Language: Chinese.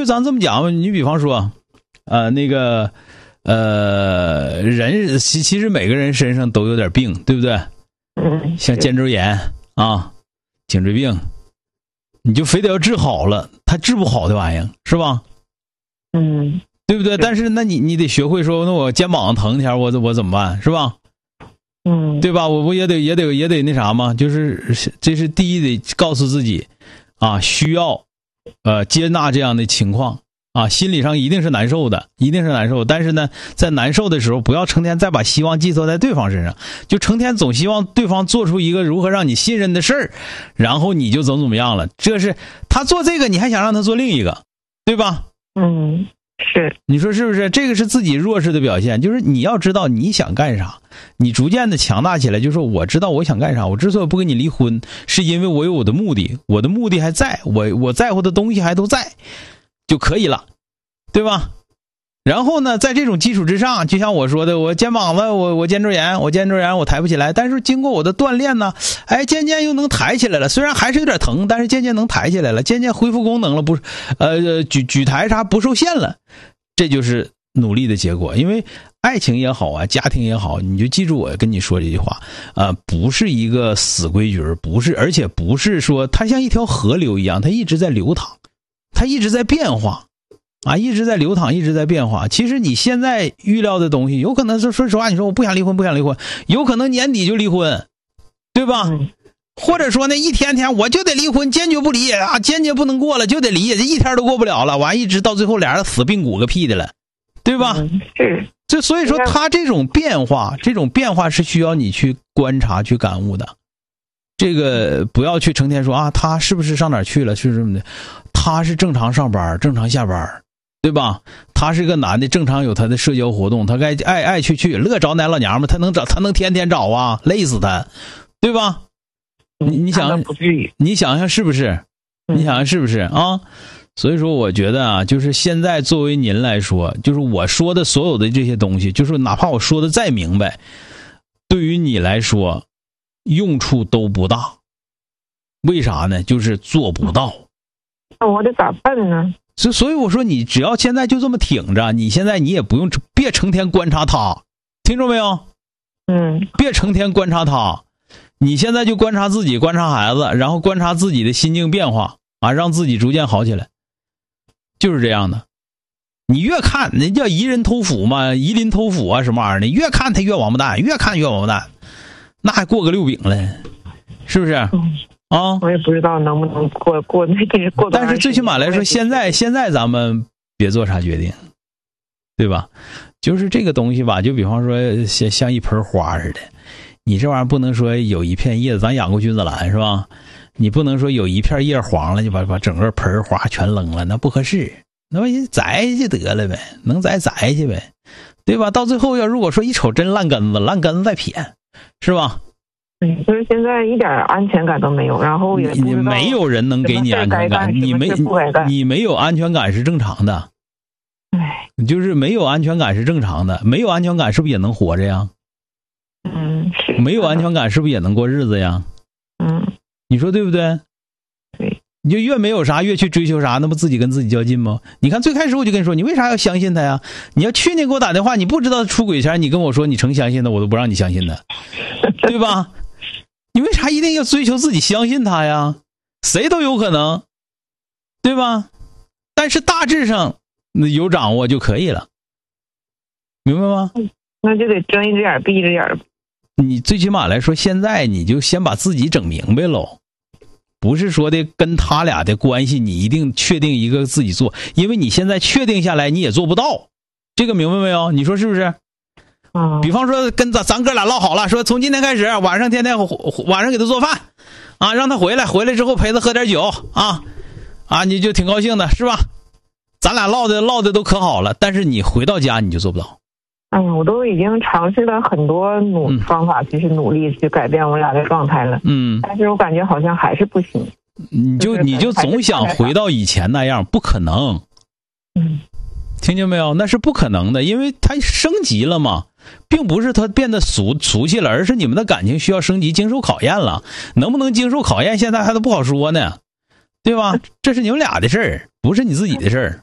就咱这么讲吧，你比方说，人其实每个人身上都有点病，对不对？像肩周炎啊、颈椎病，你就非得要治好了，他治不好的玩意儿，是吧？对不对？但是那你得学会说，那我肩膀疼一天，我怎么办，是吧？对吧？我不也得那啥吗？就是这是第一，得告诉自己啊，需要接纳这样的情况啊，心理上一定是难受的，一定是难受。但是呢，在难受的时候，不要成天再把希望寄托在对方身上，就成天总希望对方做出一个如何让你信任的事儿，然后你就怎么样了。这是他做这个，你还想让他做另一个，对吧？ 是， 你说是不是？这个是自己弱势的表现，就是你要知道你想干啥，你逐渐的强大起来，就是说我知道我想干啥，我之所以不跟你离婚，是因为我有我的目的，我的目的还在，我在乎的东西还都在，就可以了，对吧？然后呢，在这种基础之上，就像我说的，我肩膀子，我肩周炎我抬不起来，但是经过我的锻炼呢，哎，渐渐又能抬起来了，虽然还是有点疼，但是渐渐能抬起来了，渐渐恢复功能了，不是举抬啥不受限了，这就是努力的结果。因为爱情也好啊，家庭也好，你就记住我跟你说这句话，不是一个死规矩，不是，而且不是说它像一条河流一样，它一直在流淌，它一直在变化。一直在流淌，一直在变化。其实你现在预料的东西，有可能是说实话，你说我不想离婚，有可能年底就离婚，对吧？或者说呢，一天天我就得离婚，坚决不离啊，坚决不能过了就得离，这一天都过不了了，完一直到最后俩人死病骨个屁的了，对吧？ 是。 这所以说他这种变化是需要你去观察去感悟的。这个不要去成天说啊，他是不是上哪儿去了，是这么的，他是正常上班，正常下班。对吧？他是个男的，正常有他的社交活动，他该爱去，乐找哪老娘们，他能天天找啊，累死他，对吧？你想想是不是？你想想是不是啊？所以说，我觉得啊，就是现在作为您来说，就是我说的所有的这些东西，就是哪怕我说的再明白，对于你来说用处都不大。为啥呢？就是做不到。 那我得咋办呢？ 所以我说，你只要现在就这么挺着，你现在你也不用别成天观察他，听着没有？别成天观察他，你现在就观察自己，观察孩子，然后观察自己的心境变化啊，让自己逐渐好起来，就是这样的。你越看那叫夷人偷斧嘛，夷邻偷斧啊，什么玩意儿的，越看他越王八蛋，越看越王八蛋，那还过个六饼了，是不是？ 我也不知道能不能过那个过。 但是最起码来说，现在咱们别做啥决定，对吧？就是这个东西吧，就比方说像一盆花似的，你这玩意儿不能说有一片叶子，咱养过君子兰是吧？你不能说有一片叶黄了就把整个盆花全扔了，那不合适。那么栽就得了呗，能栽去呗，对吧？到最后如果说一瞅真烂根子再撇，是吧？ 就是现在一点安全感都没有，然后也不知道没有人能给你安全感，你没有安全感是正常的。就是没有安全感是正常的，没有安全感是不是也能活着呀？ 是。 没有安全感是不是也能过日子呀？你说对不对？ 对。 你就越没有啥越去追求啥，那不自己跟自己较劲吗？你看最开始我就跟你说，你为啥要相信他呀？你要去年给我打电话，你不知道出轨前，你跟我说你成相信的，我都不让你相信的，对吧？你为啥一定要追求自己相信他呀？谁都有可能，对吧？但是大致上有掌握就可以了，明白吗？ 那就得睁一只眼闭一只眼。 你最起码来说，现在你就先把自己整明白喽，不是说的跟他俩的关系你一定确定一个自己做，因为你现在确定下来你也做不到，这个明白没有？你说是不是？比方说跟咱哥俩唠好了，说从今天开始晚上天天晚上给他做饭啊，让他回来之后陪他喝点酒啊，你就挺高兴的是吧？咱俩唠的都可好了，但是你回到家你就做不到。 我都已经尝试了很多方法，其实努力去改变我俩的状态了。但是我感觉好像还是不行。你就总想回到以前那样，不可能。听见没有？那是不可能的，因为他升级了嘛，并不是他变得俗气了，而是你们的感情需要升级，经受考验了。能不能经受考验，现在还都不好说呢，对吧？这是你们俩的事儿，不是你自己的事儿。